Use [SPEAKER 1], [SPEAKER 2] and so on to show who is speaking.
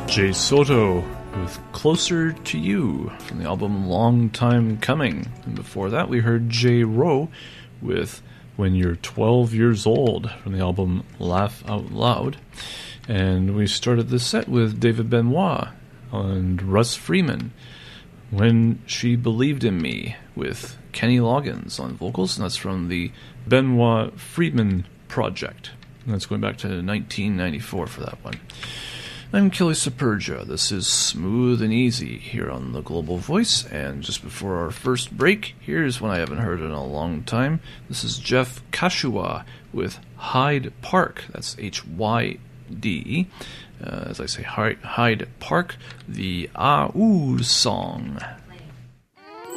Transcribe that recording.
[SPEAKER 1] Jay Soto with Closer to You from the album Long Time Coming. And before that we heard Jay Rowe with When You're 12 Years Old from the album Laugh Out Loud. And we started the set with David Benoit and Russ Freeman, When She Believed in Me, with Kenny Loggins on vocals, and that's from the Benoit Freeman Project. And that's going back to 1994 for that one. I'm Kelly Supergia. This is Smooth and Easy here on The Global Voice, and just before our first break, here's one I haven't heard in a long time. This is Jeff Kashua with Hyde Park. That's H-Y-D-E. As I say, Hyde Park, the Ah Ooh song.